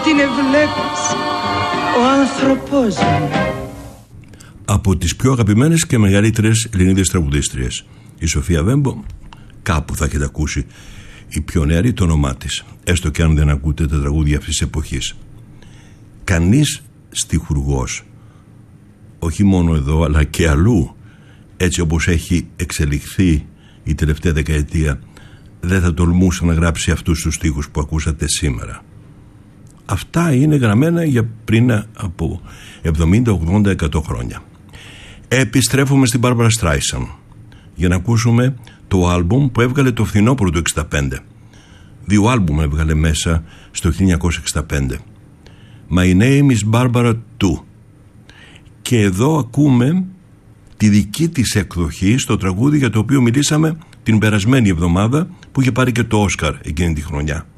την ευλέπεις, ο άνθρωπός μου. Από τις πιο αγαπημένες και μεγαλύτερες Ελληνίδες τραγουδίστριες, η Σοφία Βέμπο, κάπου θα έχετε ακούσει η πιο νεαρή το όνομά της, έστω και αν δεν ακούτε τα τραγούδια αυτής της εποχής. Κανείς στιχουργός, όχι μόνο εδώ αλλά και αλλού, έτσι όπως έχει εξελιχθεί η τελευταία δεκαετία, δεν θα τολμούσε να γράψει αυτούς τους στίχους που ακούσατε σήμερα. Αυτά είναι γραμμένα για πριν από 70, 80, 100 χρόνια. Επιστρέφουμε στην Μπάρμπαρα Στράισαν για να ακούσουμε το άλμπουμ που έβγαλε το φθινόπωρο του 1965. 2 άλμπουμ έβγαλε μέσα στο 1965. My Name is Barbara Too. Και εδώ ακούμε τη δική της εκδοχή στο τραγούδι για το οποίο μιλήσαμε την περασμένη εβδομάδα, που είχε πάρει και το Όσκαρ εκείνη τη χρονιά.